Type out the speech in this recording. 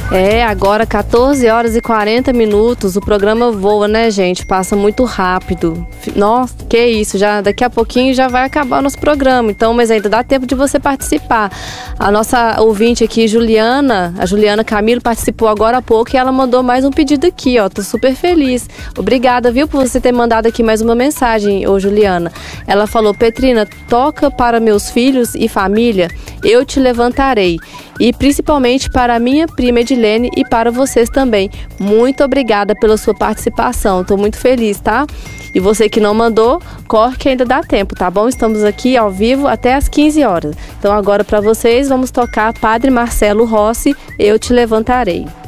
Agora 14 horas e 40 minutos, o programa voa, né, gente? Passa muito rápido. Nossa, que isso, já daqui a pouquinho já vai acabar o nosso programa, então, mas ainda dá tempo de você participar. A nossa ouvinte aqui, a Juliana Camilo, participou agora há pouco e ela mandou mais um pedido aqui, ó, tô super feliz. Obrigada, viu, por você ter mandado aqui mais uma mensagem, ô Juliana. Ela falou: Petrina, toca para meus filhos e família, Eu Te Levantarei. E principalmente para a minha prima Edilene e para vocês também. Muito obrigada pela sua participação. Estou muito feliz, tá? E você que não mandou, corre que ainda dá tempo, tá bom? Estamos aqui ao vivo até às 15 horas. Então agora para vocês vamos tocar Padre Marcelo Rossi, Eu Te Levantarei.